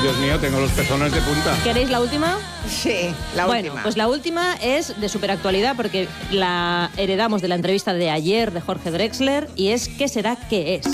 Dios mío, tengo los pezones de punta. ¿Queréis la última? Sí, la Bueno, última. pues la última es de superactualidad porque la heredamos de la entrevista de ayer de Jorge Drexler y es ¿qué será qué es?